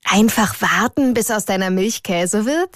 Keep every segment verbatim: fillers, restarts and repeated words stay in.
Einfach warten, bis aus deiner Milch Käse wird?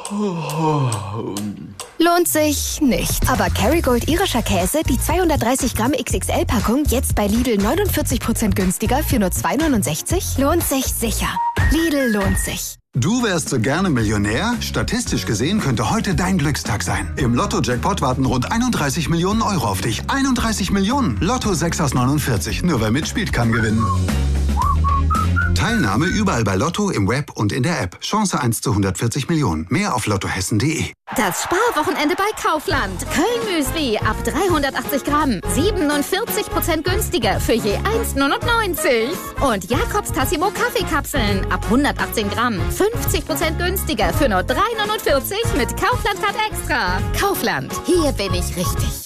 Lohnt sich nicht. Aber Kerrygold irischer Käse, die zweihundertdreißig Gramm X X L-Packung, jetzt bei Lidl neunundvierzig Prozent günstiger für nur zwei neunundsechzig? Lohnt sich sicher. Lidl lohnt sich. Du wärst so gerne Millionär? Statistisch gesehen könnte heute dein Glückstag sein. Im Lotto-Jackpot warten rund einunddreißig Millionen Euro auf dich. einunddreißig Millionen! Lotto sechs aus neunundvierzig. Nur wer mitspielt, kann gewinnen. Teilnahme überall bei Lotto, im Web und in der App. Chance eins zu hundertvierzig Millionen. Mehr auf lottohessen punkt de. Das Sparwochenende bei Kaufland. Köln-Müsli ab dreihundertachtzig Gramm. siebenundvierzig Prozent günstiger für je eins neunundneunzig. Und Jakobs Tassimo Kaffeekapseln ab hundertachtzehn Gramm. fünfzig Prozent günstiger für nur drei neunundvierzig mit Kaufland-Card Extra. Kaufland. Hier bin ich richtig.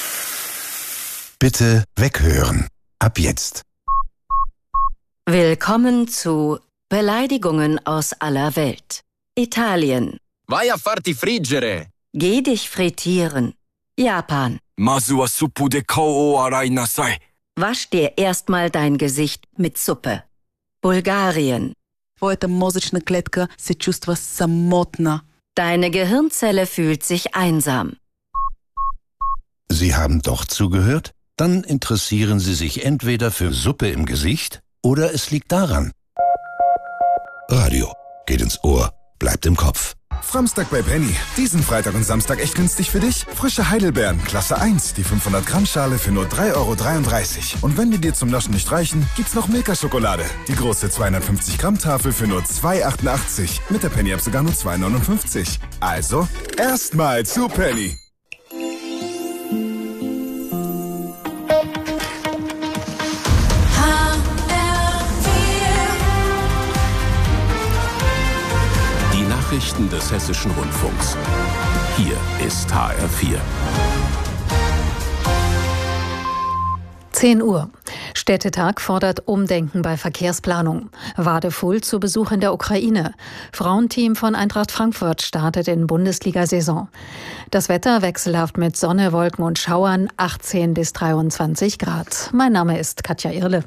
Bitte weghören. Ab jetzt. Willkommen zu Beleidigungen aus aller Welt. Italien. Vai a farti friggere. Geh dich frittieren. Japan. Masu wa suppu de kao o arai nasai. Wasch dir erstmal dein Gesicht mit Suppe. Bulgarien. Твоята мозъчна клетка се чувства самотна. Deine Gehirnzelle fühlt sich einsam. Sie haben doch zugehört? Dann interessieren Sie sich entweder für Suppe im Gesicht oder es liegt daran. Radio geht ins Ohr, bleibt im Kopf. Samstag bei Penny. Diesen Freitag und Samstag echt günstig für dich. Frische Heidelbeeren, Klasse eins, die fünfhundert Gramm Schale für nur drei Euro dreiunddreißig. Und wenn die dir zum Naschen nicht reichen, gibt's noch Milka-Schokolade. Die große zweihundertfünfzig Gramm Tafel für nur zwei Euro achtundachtzig. Mit der Penny-App sogar nur zwei Euro neunundfünfzig. Also, erstmal zu Penny. Nachrichten des Hessischen Rundfunks. Hier ist H R vier. zehn Uhr. Städtetag fordert Umdenken bei Verkehrsplanung. Wadefull zu Besuch in der Ukraine. Frauenteam von Eintracht Frankfurt startet in Bundesliga-Saison. Das Wetter wechselhaft mit Sonne, Wolken und Schauern, achtzehn bis dreiundzwanzig Grad. Mein Name ist Katja Irle.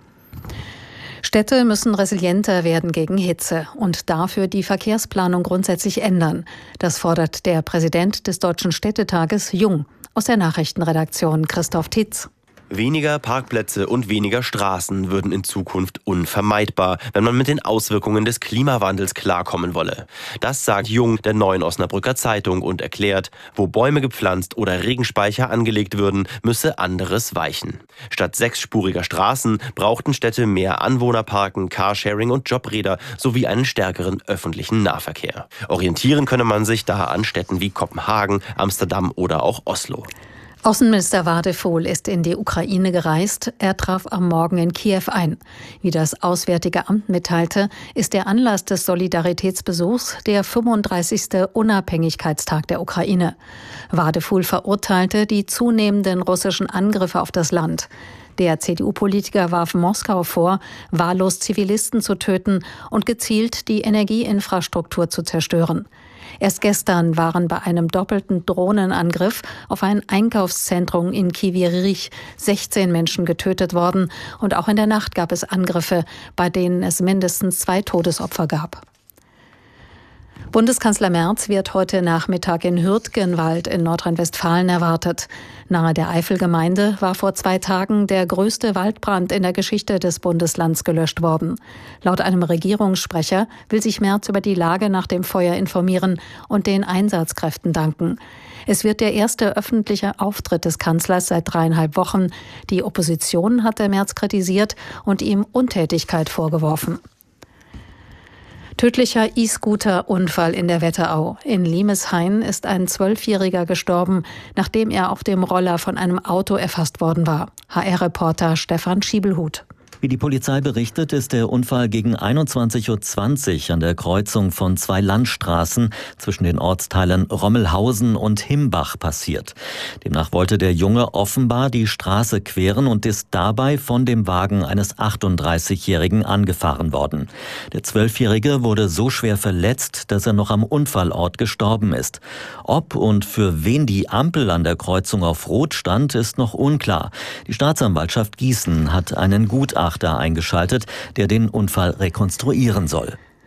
Städte müssen resilienter werden gegen Hitze und dafür die Verkehrsplanung grundsätzlich ändern. Das fordert der Präsident des Deutschen Städtetages Jung. Aus der Nachrichtenredaktion Christoph Titz. Weniger Parkplätze und weniger Straßen würden in Zukunft unvermeidbar, wenn man mit den Auswirkungen des Klimawandels klarkommen wolle. Das sagt Jung der Neuen Osnabrücker Zeitung und erklärt, wo Bäume gepflanzt oder Regenspeicher angelegt würden, müsse anderes weichen. Statt sechsspuriger Straßen brauchten Städte mehr Anwohnerparken, Carsharing und Jobräder sowie einen stärkeren öffentlichen Nahverkehr. Orientieren könne man sich da an Städten wie Kopenhagen, Amsterdam oder auch Oslo. Außenminister Wadefull ist in die Ukraine gereist. Er traf am Morgen in Kiew ein. Wie das Auswärtige Amt mitteilte, ist der Anlass des Solidaritätsbesuchs der fünfunddreißigste Unabhängigkeitstag der Ukraine. Wadefull verurteilte die zunehmenden russischen Angriffe auf das Land. Der C D U-Politiker warf Moskau vor, wahllos Zivilisten zu töten und gezielt die Energieinfrastruktur zu zerstören. Erst gestern waren bei einem doppelten Drohnenangriff auf ein Einkaufszentrum in Kryvyi Rih sechzehn Menschen getötet worden und auch in der Nacht gab es Angriffe, bei denen es mindestens zwei Todesopfer gab. Bundeskanzler Merz wird heute Nachmittag in Hürtgenwald in Nordrhein-Westfalen erwartet. Nahe der Eifelgemeinde war vor zwei Tagen der größte Waldbrand in der Geschichte des Bundeslands gelöscht worden. Laut einem Regierungssprecher will sich Merz über die Lage nach dem Feuer informieren und den Einsatzkräften danken. Es wird der erste öffentliche Auftritt des Kanzlers seit dreieinhalb Wochen. Die Opposition hat der Merz kritisiert und ihm Untätigkeit vorgeworfen. Tödlicher E-Scooter-Unfall in der Wetterau. In Limeshain ist ein Zwölfjähriger gestorben, nachdem er auf dem Roller von einem Auto erfasst worden war. H R-Reporter Stefan Schiebelhut. Wie die Polizei berichtet, ist der Unfall gegen einundzwanzig Uhr zwanzig an der Kreuzung von zwei Landstraßen zwischen den Ortsteilen Rommelhausen und Himbach passiert. Demnach wollte der Junge offenbar die Straße queren und ist dabei von dem Wagen eines achtunddreißigjährigen angefahren worden. Der Zwölfjährige wurde so schwer verletzt, dass er noch am Unfallort gestorben ist. Ob und für wen die Ampel an der Kreuzung auf Rot stand, ist noch unklar. Die Staatsanwaltschaft Gießen hat einen Gutachter eingeschaltet, der den Unfall rekonstruieren soll.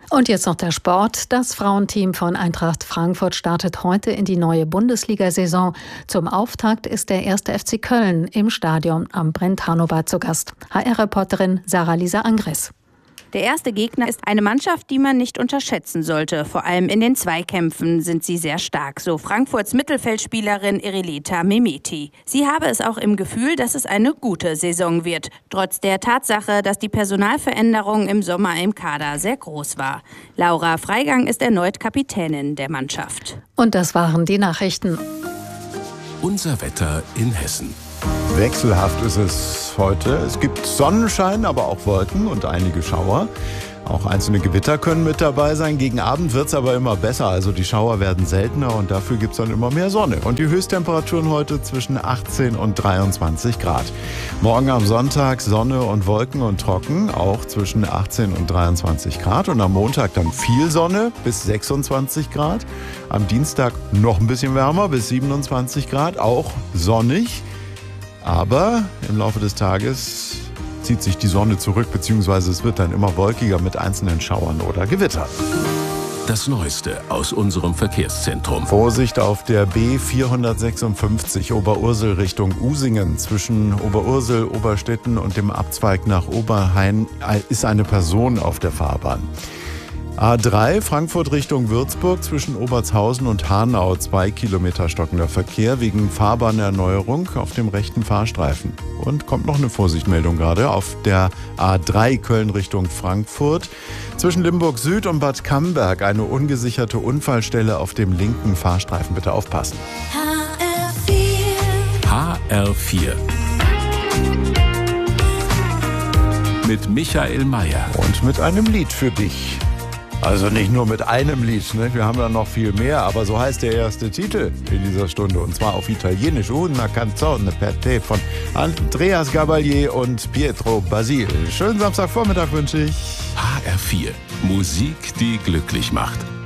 Und jetzt noch der Sport. Das Frauenteam von Eintracht Frankfurt startet heute in die neue Bundesliga-Saison. Zum Auftakt ist der erste F C Köln im Stadion am Brent-Hanobad zu Gast. H R-Reporterin Sarah-Lisa Angres. Der erste Gegner ist eine Mannschaft, die man nicht unterschätzen sollte. Vor allem in den Zweikämpfen sind sie sehr stark, so Frankfurts Mittelfeldspielerin Irileta Mehmeti. Sie habe es auch im Gefühl, dass es eine gute Saison wird, trotz der Tatsache, dass die Personalveränderung im Sommer im Kader sehr groß war. Laura Freigang ist erneut Kapitänin der Mannschaft. Und das waren die Nachrichten. Unser Wetter in Hessen. Wechselhaft ist es heute. Es gibt Sonnenschein, aber auch Wolken und einige Schauer. Auch einzelne Gewitter können mit dabei sein. Gegen Abend wird es aber immer besser. Also die Schauer werden seltener und dafür gibt es dann immer mehr Sonne. Und die Höchsttemperaturen heute zwischen achtzehn und dreiundzwanzig Grad. Morgen am Sonntag Sonne und Wolken und trocken, auch zwischen achtzehn und dreiundzwanzig Grad. Und am Montag dann viel Sonne bis sechsundzwanzig Grad. Am Dienstag noch ein bisschen wärmer bis siebenundzwanzig Grad, auch sonnig. Aber im Laufe des Tages zieht sich die Sonne zurück, beziehungsweise es wird dann immer wolkiger mit einzelnen Schauern oder Gewittern. Das Neueste aus unserem Verkehrszentrum. Vorsicht auf der B vierhundertsechsundfünfzig Oberursel Richtung Usingen. Zwischen Oberursel, Oberstetten und dem Abzweig nach Oberhain ist eine Person auf der Fahrbahn. A drei Frankfurt Richtung Würzburg zwischen Obertshausen und Hanau. Zwei Kilometer stockender Verkehr wegen Fahrbahnerneuerung auf dem rechten Fahrstreifen. Und kommt noch eine Vorsichtmeldung gerade auf der A drei Köln Richtung Frankfurt. Zwischen Limburg Süd und Bad Camberg eine ungesicherte Unfallstelle auf dem linken Fahrstreifen. Bitte aufpassen. H R vier. Mit Michael Mayer. Und mit einem Lied für dich. Also nicht nur mit einem Lied, ne? Wir haben da noch viel mehr, aber so heißt der erste Titel in dieser Stunde. Und zwar auf Italienisch, Una canzone per te von Andreas Gabalier und Pietro Basil. Schönen Samstagvormittag wünsche ich. H R vier. Musik, die glücklich macht.